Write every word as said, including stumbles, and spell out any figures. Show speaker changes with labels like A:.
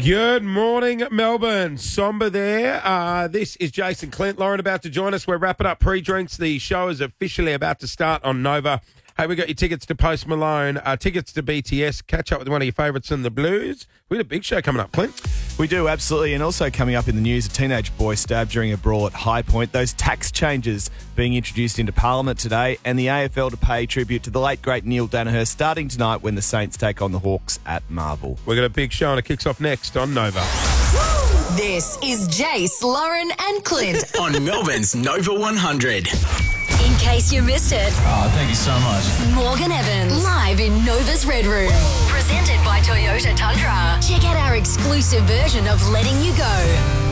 A: Good morning, Melbourne. Somber there. Uh, this is Jason Clint. Lauren about to join us. We're wrapping up pre-drinks. The show is officially about to start on Nova. Hey, we got your tickets to Post Malone, uh, tickets to B T S, catch up with one of your favourites in the blues. We had a big show coming up, Clint.
B: We do, absolutely. And also coming up in the news, a teenage boy stabbed during a brawl at High Point. Those tax changes being introduced into Parliament today, and the A F L to pay tribute to the late, great Neil Danaher starting tonight when the Saints take on the Hawks at Marvel.
A: We've got a big show and it kicks off next on Nova.
C: This is Jace, Lauren and Clint.
D: On Melbourne's Nova one hundred.
C: In case you missed it,
E: Oh, thank you so much.
C: Morgan Evans, live in Nova's Red Room. Presented by Toyota Tundra. Check out our exclusive version of Letting You Go.